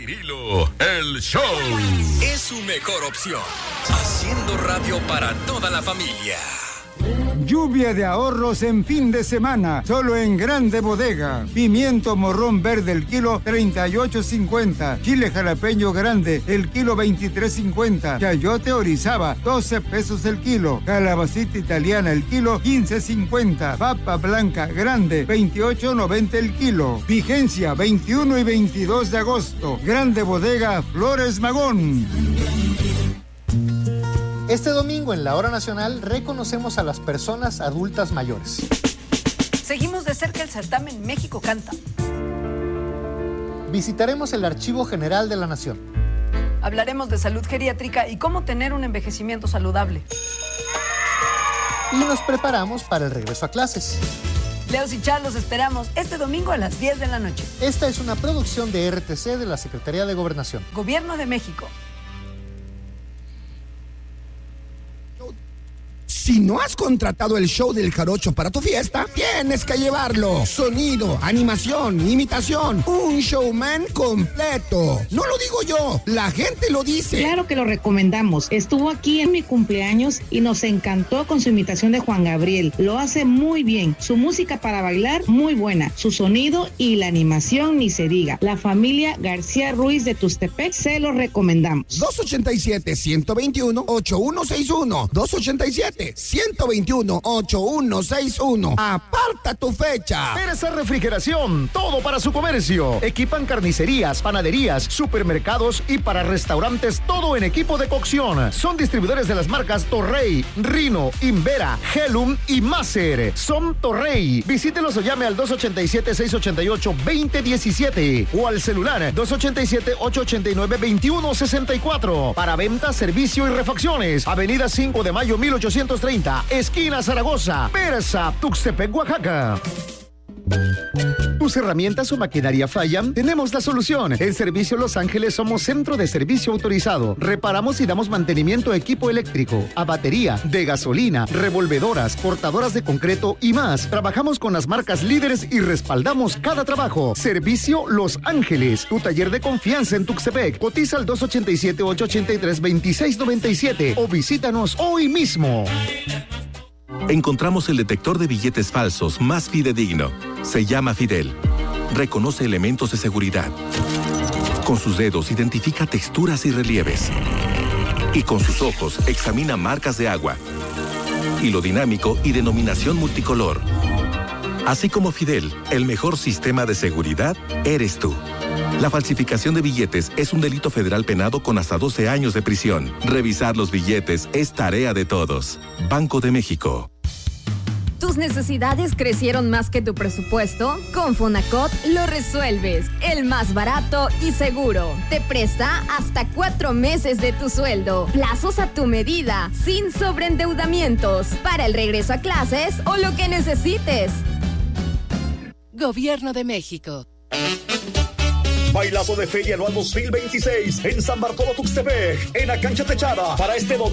Cirilo, el show. Es su mejor opción. Haciendo radio para toda la familia. Lluvia de ahorros en fin de semana, solo en Grande Bodega. Pimiento morrón verde el kilo 38.50. Chile jalapeño grande el kilo 23.50. Chayote Orizaba 12 pesos el kilo. Calabacita italiana el kilo 15.50. Papa blanca grande 28.90 el kilo. Vigencia 21 y 22 de agosto. Grande Bodega Flores Magón. Este domingo en la Hora Nacional reconocemos a las personas adultas mayores. Seguimos de cerca el certamen México Canta. Visitaremos el Archivo General de la Nación. Hablaremos de salud geriátrica y cómo tener un envejecimiento saludable. Y nos preparamos para el regreso a clases. Leos y Char los esperamos este domingo a las 10 de la noche. Esta es una producción de RTC de la Secretaría de Gobernación. Gobierno de México. Si no has contratado el show del Jarocho para tu fiesta, tienes que llevarlo. Sonido, animación, imitación, un showman completo. No lo digo yo, la gente lo dice. Claro que lo recomendamos. Estuvo aquí en mi cumpleaños y nos encantó con su imitación de Juan Gabriel. Lo hace muy bien. Su música para bailar, muy buena. Su sonido y la animación, ni se diga. La familia García Ruiz de Tustepec, se lo recomendamos. 287-121-8161. 287-121-8161. Aparta tu fecha. Persa Refrigeración, todo para su comercio. Equipan carnicerías, panaderías, supermercados y para restaurantes, todo en equipo de cocción. Son distribuidores de las marcas Torrey, Rino, Invera, Helum y Maser. Son Torrey. Visítelos o llame al 287-688-2017 o al celular 287-889-2164. Para venta, servicio y refacciones. Avenida 5 de Mayo 1830, esquina Zaragoza, Persa, Tuxtepec, Oaxaca. ¿Tus herramientas o maquinaria fallan? Tenemos la solución. En Servicio Los Ángeles somos centro de servicio autorizado. Reparamos y damos mantenimiento a equipo eléctrico, a batería, de gasolina, revolvedoras, cortadoras de concreto y más. Trabajamos con las marcas líderes y respaldamos cada trabajo. Servicio Los Ángeles, tu taller de confianza en Tuxtepec. Cotiza al 287-883-2697 o visítanos hoy mismo. Encontramos el detector de billetes falsos más fidedigno. Se llama Fidel. Reconoce elementos de seguridad. Con sus dedos identifica texturas y relieves. Y con sus ojos examina marcas de agua, hilo dinámico y denominación multicolor. Así como Fidel, el mejor sistema de seguridad eres tú. La falsificación de billetes es un delito federal penado con hasta 12 años de prisión. Revisar los billetes es tarea de todos. Banco de México. ¿Tus necesidades crecieron más que tu presupuesto? Con Fonacot lo resuelves. El más barato y seguro. Te presta hasta 4 meses de tu sueldo. Plazos a tu medida, sin sobreendeudamientos. Para el regreso a clases o lo que necesites. Gobierno de México. Bailazo de Feria Anual 2026 en San Bartolo Tuxtepec, en la cancha techada para este domingo.